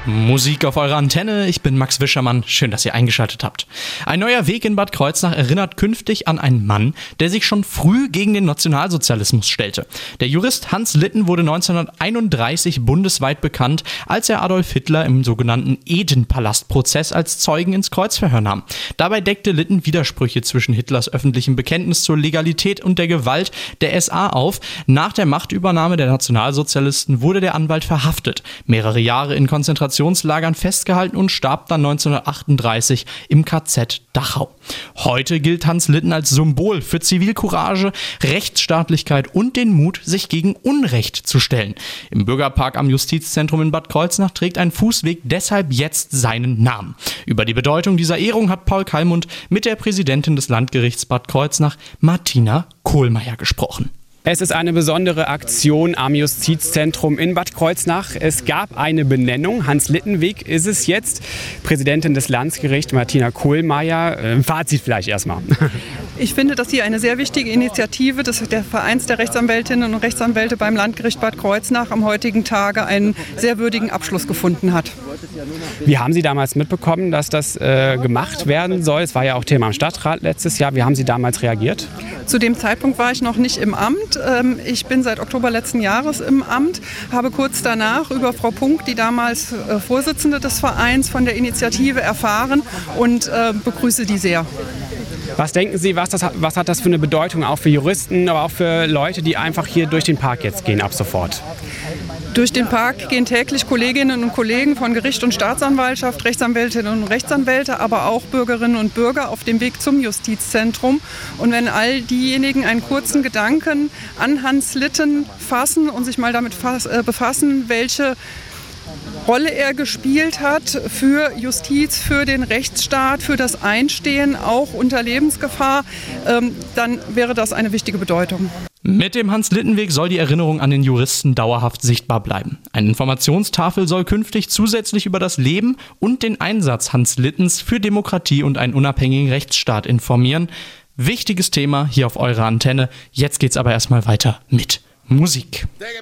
Musik auf eurer Antenne, ich bin Max Wischermann, schön, dass ihr eingeschaltet habt. Ein neuer Weg in Bad Kreuznach erinnert künftig an einen Mann, der sich schon früh gegen den Nationalsozialismus stellte. Der Jurist Hans Litten wurde 1931 bundesweit bekannt, als er Adolf Hitler im sogenannten Eden-Palast-Prozess als Zeugen ins Kreuzverhör nahm. Dabei deckte Litten Widersprüche zwischen Hitlers öffentlichem Bekenntnis zur Legalität und der Gewalt der SA auf. Nach der Machtübernahme der Nationalsozialisten wurde der Anwalt verhaftet, mehrere Jahre in Konzentrationslagern festgehalten und starb dann 1938 im KZ Dachau. Heute gilt Hans Litten als Symbol für Zivilcourage, Rechtsstaatlichkeit und den Mut, sich gegen Unrecht zu stellen. Im Bürgerpark am Justizzentrum in Bad Kreuznach trägt ein Fußweg deshalb jetzt seinen Namen. Über die Bedeutung dieser Ehrung hat Paul Kallmund mit der Präsidentin des Landgerichts Bad Kreuznach, Martina Kohlmeier, gesprochen. Es ist eine besondere Aktion am Justizzentrum in Bad Kreuznach. Es gab eine Benennung. Hans-Litten-Weg ist es jetzt. Präsidentin des Landgerichts Martina Kohlmeier. Fazit vielleicht erstmal. Ich finde, dass hier eine sehr wichtige Initiative der Vereins der Rechtsanwältinnen und Rechtsanwälte beim Landgericht Bad Kreuznach am heutigen Tage einen sehr würdigen Abschluss gefunden hat. Wie haben Sie damals mitbekommen, dass das gemacht werden soll? Es war ja auch Thema im Stadtrat letztes Jahr. Wie haben Sie damals reagiert? Zu dem Zeitpunkt war ich noch nicht im Amt. Ich bin seit Oktober letzten Jahres im Amt, habe kurz danach über Frau Punk, die damals Vorsitzende des Vereins, von der Initiative erfahren und begrüße die sehr. Was denken Sie, was hat das für eine Bedeutung auch für Juristen, aber auch für Leute, die einfach hier durch den Park jetzt gehen ab sofort? Durch den Park gehen täglich Kolleginnen und Kollegen von Gericht und Staatsanwaltschaft, Rechtsanwältinnen und Rechtsanwälte, aber auch Bürgerinnen und Bürger auf dem Weg zum Justizzentrum. Und wenn all diejenigen einen kurzen Gedanken an Hans Litten fassen und sich mal damit befassen, welche Rolle er gespielt hat für Justiz, für den Rechtsstaat, für das Einstehen, auch unter Lebensgefahr, dann wäre das eine wichtige Bedeutung. Mit dem Hans-Litten-Weg soll die Erinnerung an den Juristen dauerhaft sichtbar bleiben. Eine Informationstafel soll künftig zusätzlich über das Leben und den Einsatz Hans Littens für Demokratie und einen unabhängigen Rechtsstaat informieren. Wichtiges Thema hier auf eurer Antenne. Jetzt geht's aber erstmal weiter mit Musik.